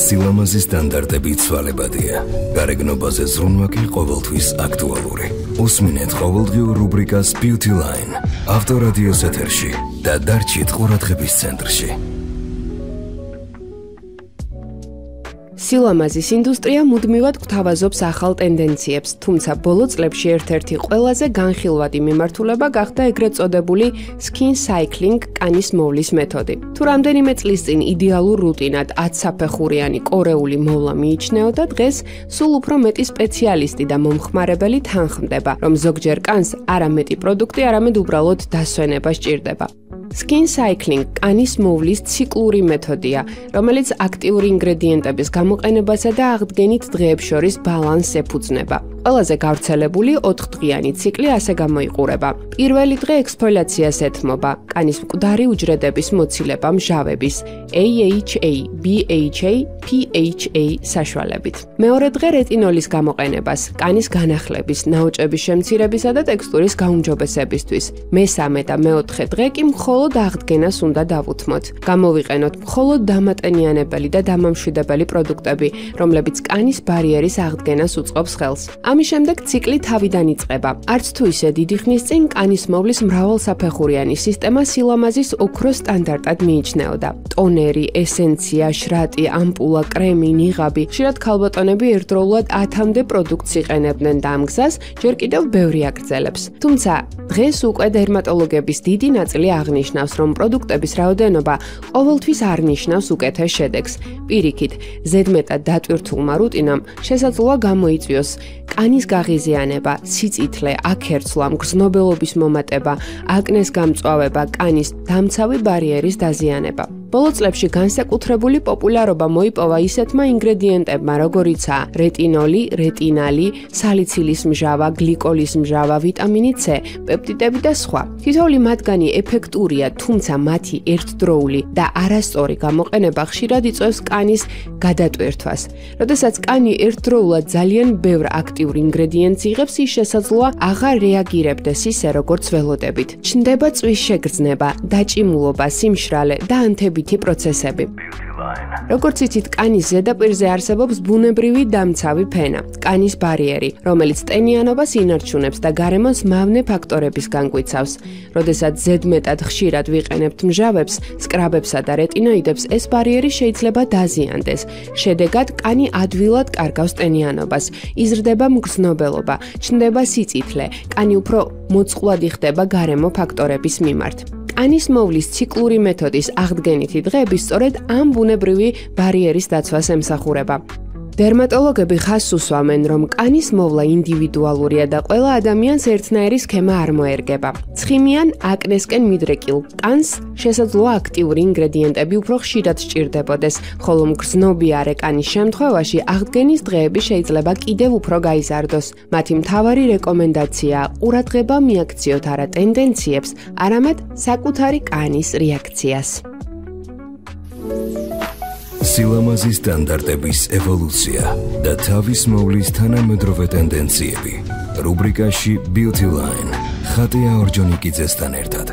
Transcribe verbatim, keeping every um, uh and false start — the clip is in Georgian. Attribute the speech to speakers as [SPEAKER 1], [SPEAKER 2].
[SPEAKER 1] სილამაზის სტანდარტები ცვალებადია. გარეგნობაზე ზრუნვა კი ყოველთვის აქტუალური. უსმინეთ ყოველდღიურ რუბრიკას Beauty Line. ავტორადიოს ეთერში და დარჩით ყურადღების ცენტრში.
[SPEAKER 2] სილამაზის ინდუსტრია მუდმივად გვთავაზობს ახალ ტენდენციებს, თუმცა ბოლო წლებში ერთ-ერთი ყველაზე განხილვადი მიმართულება გახდა ეგრეთ წოდებული skin cycling კანის მოვლის მეთოდი. თუ რამდენიმე წლის წინ იდეალურ რუტინად ათსაფეხურიანი კორეული მოვლა მიიჩნეოდა, დღეს სულ უფრო მეტი სპეციალისტი და მომხმარებელი თანხმდება, რომ ზოგჯერ კანს არა მეტი პროდუქტი, არამედ უბრალოდ დასვენება სჭირდება. Skin cycling კანის მოვლის ციკლური მეთოდია, რომელიც აქტიური ინგრედიენტების გამოყენებასა და აღდგენით დღეებს შორის ბალანსს ეფუძნება. ყველაზე გავრცელებული ოთხდღიანი ციკლი ასე გამოიყურება. პირველი დღე ექსფოლიაციას ეთმობა, კანის მკვდარი უჯრედების მოცილება მჟავების A H A, B H A, P H A საშუალებით. მეორე დღე რეტინოლის გამოყენებას, კანის განახლების, ნაოჭების შემცირებისა და ტექსტურის გაუმჯობესებისთვის. მესამე და მეოთხე დღე კი მხოლოდ აღდგენას უნდა დავუთმოთ. გამოვიყენოთ მხოლოდ დამატენიანებელი და დამამშვიდებელი პროდუქტები, რომლებიც კანის ბარიერის აღდგენას უწყობს ხელს. ამის შემდეგ ციკლი თავიდან იწყება. არც თუ ისე დიდი ხნის წინ კანის მოვლის მრავალსაფეხურიანი სისტემა სილამაზის ოქროს სტანდარტად მიიჩნეოდა. ტონერი, ესენცია, შრატი, ამპულა, კრემი, ნიღაბი, ხშირად ქალბატონები ერთდროულად ათამდე პროდუქტს იყენებდნენ და ამ გზას ჯერ კიდევ ბევრი აგრძელებს. თუმცა დღეს უკვე დერმატოლოგების დიდი ნაწილი აღნიშნავს, რომ პროდუქტების რაოდენობა ყოველთვის არ ნიშნავს უკეთეს შედეგს. პირიქით, ზედმეტად დატვირთულმა რუტინამ შესაძლოა გამოიწვიოს კანის გაღიზიანება, სიწითლე, აქერცლა, მგრძნობელობის მომატება, აკნეს გამწვავება, კანის დამცავი ბარიერის დაზიანება. ბოლო წლებში განსაკუთრებული პოპულარობა მოიპოვა ისეთმა ინგრედიენტებმა, როგორიცაა რეტინოლი, რეტინალი, სალიცილის მჟავა, გლიკოლის მჟავა, ვიტამინი C, პეპტიდები და სხვა. თითოეული მათგანი ეფექტურია, თუმცა მათი ერთდროული და არასწორი გამოყენება ხშირად იწვევს კანის გადატვირთვას. როდესაც კანი ერთდროულად ძალიან ბევრ აქტიურ ინგრედიენტს იღებს, ის შესაძლოა აღარ რეაგირებდეს ისე, როგორც ველოდებით. ჩნდება წვის შეგრძნება, დაჭიმულობა, სიმშრალე და ანთებითი პროცესები. როგორც იცით, კანის ზედაპირზე არსებობს ბუნებრივი დამცავი ფენა, კანის ბარიერი, რომელიც ტენიანობას ინარჩუნებს და გარემოს მავნე ფაქტორების განკვიცავს. როდესაც ზედმეტად ხშირად ვიყენებთ მჟავებს, სკრაბებსა და რეტინოიდებს, ეს ბარიერი შეიძლება დაზიანდეს. შედეგად, კანი ადვილად კარგავს ტენიანობას, იზრდება მგრძნობელობა, ჩნდება სიწითლე, კანი უფრო მოწყვლადი ხდება გარემო ფაქტორების მიმართ. კანის მოვლის ციკლური მეთოდის აღდგენითი დღეები სწორედ ამ ბუნებრივი ბარიერის დაცვას ემსახურება. დერმატოლოგები ხაზს უსვამენ, რომ კანის მოვლა ინდივიდუალურია და ყველა ადამიანს ერთნაირი სქემა არ მოერგება. ცხიმიან აკნესკენ მიდრეკილ კანს შესაძლოა აქტიური ინგრედიენტები უფრო ხშირად სჭირდებოდეს, ხოლო მგრძნობიარე კანის შემთხვევაში აღდგენის დღეები შეიძლება კიდევ უფრო გაიზარდოს. მათი მთავარი რეკომენდაციაა ყურადღება მიაქციოთ არა ტენდენციებს, არამედ საკუთარი კანის რეაქციას.
[SPEAKER 1] სილამაზის სტანდარტების ევოლუცია და თავის მოვლის თანამედროვე ტენდენციები. რუბრიკაში Beauty Line. ხატია ორჯონიკიძესთან ერთად.